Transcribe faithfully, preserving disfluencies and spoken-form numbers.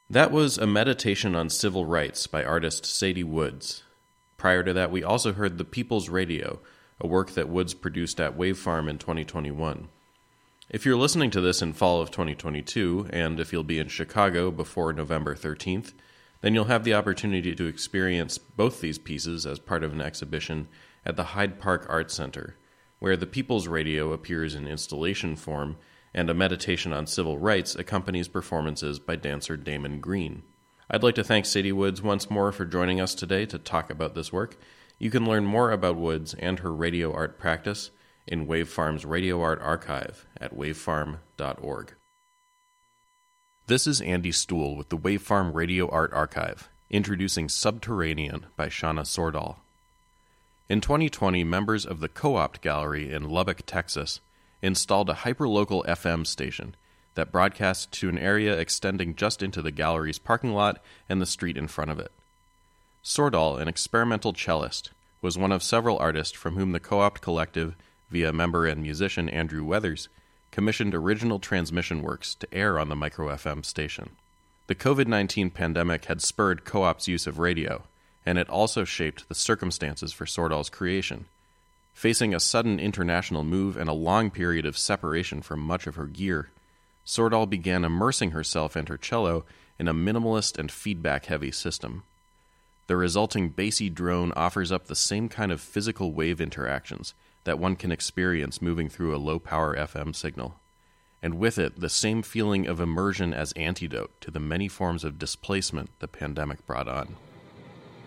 That was A Meditation on Civil Rights by artist Sadie Woods. Prior to that, we also heard The People's Radio, a work that Woods produced at Wave Farm in twenty twenty-one. If you're listening to this in fall of twenty twenty-two, and if you'll be in Chicago before November thirteenth, then you'll have the opportunity to experience both these pieces as part of an exhibition at the Hyde Park Art Center, where The People's Radio appears in installation form and A Meditation on Civil Rights accompanies performances by dancer Damon Green. I'd like to thank Sadie Woods once more for joining us today to talk about this work. You can learn more about Woods and her radio art practice in Wave Farm's Radio Art Archive at wavefarm dot org. This is Andy Stuhl with the Wave Farm Radio Art Archive, introducing Subterranean by Shauna Sordahl. In twenty twenty, members of the Co-opt Gallery in Lubbock, Texas, installed a hyperlocal F M station that broadcasts to an area extending just into the gallery's parking lot and the street in front of it. Sordahl, an experimental cellist, was one of several artists from whom the Co-opt Collective, via member and musician Andrew Weathers, commissioned original transmission works to air on the micro F M station. The covid nineteen pandemic had spurred Co-op's use of radio, and it also shaped the circumstances for Sordahl's creation. Facing a sudden international move and a long period of separation from much of her gear, Sordahl began immersing herself and her cello in a minimalist and feedback-heavy system. The resulting bassy drone offers up the same kind of physical wave interactions that one can experience moving through a low-power F M signal, and with it the same feeling of immersion as antidote to the many forms of displacement the pandemic brought on.